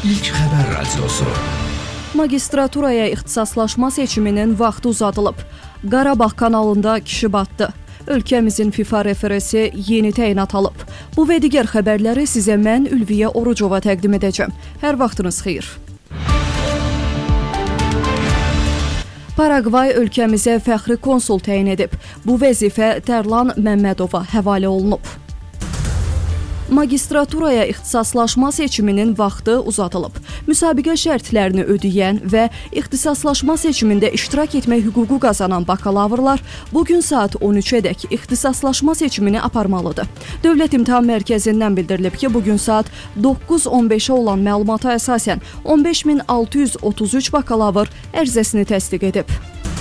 İlk xəbər radiosu. Magistraturaya ixtisaslaşma seçiminin vaxtı uzadılıb. Qarabağ kanalında kişi batdı. Ölkəmizin FIFA referisi yeni təyinat alıb. Bu və digər xəbərləri sizə mən Ülviyə Orucova təqdim edəcəm. Hər vaxtınız xeyir. Paragvay ölkəmizə fəxri konsul təyin edib. Bu vəzifə Tərlan Məmmədova həvalə olunub. Magistraturaya ixtisaslaşma seçiminin vaxtı uzadılıb. Müsabiqə şərtlərini ödəyən və ixtisaslaşma seçimində iştirak etmək hüququ qazanan bakalavrlar bugün saat 13-ədək ixtisaslaşma seçimini aparmalıdır. Dövlət İmtahan Mərkəzindən bildirilib ki, bugün saat 9:15-ə olan məlumata əsasən 15633 bakalavr ərizəsini təsdiq edib.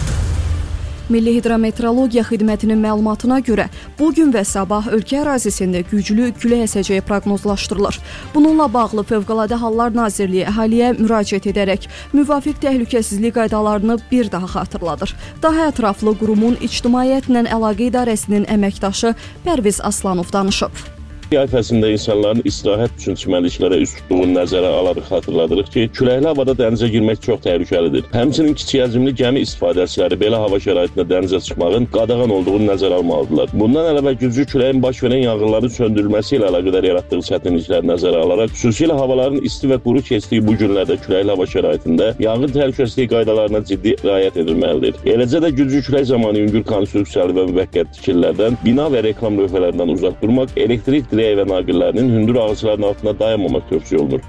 Milli Hidrometeorologiya Xidmətinin məlumatına görə bugün və sabah ölkə ərazisində güclü külək əsəcəyi proqnozlaşdırılır. Bununla bağlı Fövqəladə Hallar Nazirliyi əhaliyə müraciət edərək müvafiq təhlükəsizlik qaydalarını bir daha xatırladır. Daha ətraflı qurumun İctimaiyyətlə Əlaqə İdarəsinin əməkdaşı Pərviz Aslanov danışıb. Yay fəslində insanların istirahət üçün çimərliklərə üz tutduğunu nəzərə alaraq xatırladırıq ki, küləkli havada dənizə girmək çox təhlükəlidir. Həmçinin kiçik həcmli gəmi istifadəçiləri belə hava şəraitində dənizə çıxmağın qadağan olduğunu nəzərə almalıdırlar. Bundan əlavə güclü küləyin baş verən yanğınların söndürülməsi ilə əlaqədar yaratdığı çətinlikləri nəzərə alaraq, xüsusilə havaların isti və quru keçdiyi bu günlərdə küləkli hava şəraitində yanğın təhlükəsizlik qaydalarına ciddi riayət edilməlidir. Eləcə də güclü külək zamanı yüngül konstruksiyalı və müvəqqəti tikililərdən, bina və reklam lövhələrindən uzaq durmaq, elektrik və naqillərinin hündür ağacların altında dayanmamaq tövsiyə olunur.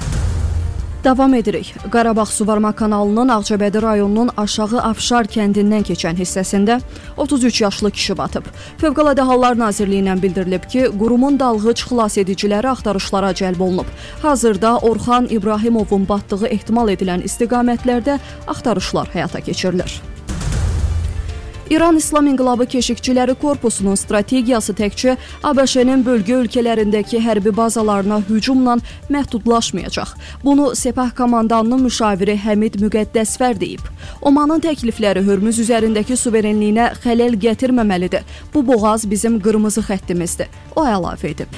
Davam edirik. Qarabağ Suvarma kanalının Ağcabədi rayonunun Aşağı Afşar kəndindən keçən hissəsində 33 yaşlı kişi batıb. Fövqəladə Hallar Nazirliyindən bildirilib ki, qurumun dalğıc xilas ediciləri axtarışlara cəlb olunub. Hazırda Orxan İbrahimovun batdığı ehtimal edilən istiqamətlərdə axtarışlar həyata keçirilir. İran İslam İnqilabı Keşikçiləri Korpusunun strategiyası təkcə ABŞ-nin bölgə ölkələrindəki hərbi bazalarına hücumla məhdudlaşmayacaq. Bunu Sepah komandanının müşaviri Həmid Müqəddəsfər deyib. Omanın təklifləri Hörmüz üzərindəki suverenliyinə xələl gətirməməlidir. Bu boğaz bizim qırmızı xəttimizdir. O əlavə edib.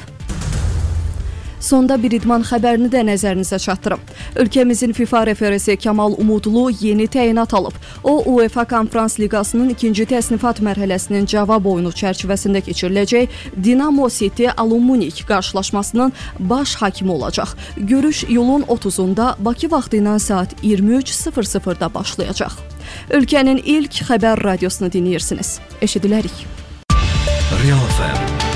Sonda bir idman xəbərini də nəzərinizə çatdırım. Ölkəmizin FIFA referisi Kamal Umudlu yeni təyinat alıb. O, UEFA Konferans Liqasının ikinci təsnifat mərhələsinin cavab oyunu çərçivəsində keçiriləcək Dinamo City Alumniq qarşılaşmasının baş hakimi olacaq. Görüş yolun 30-unda Bakı vaxtı ilə saat 23:00-da başlayacaq. Ölkənin ilk xəbər radiosunu dinləyirsiniz. Eşidilərik. Real FM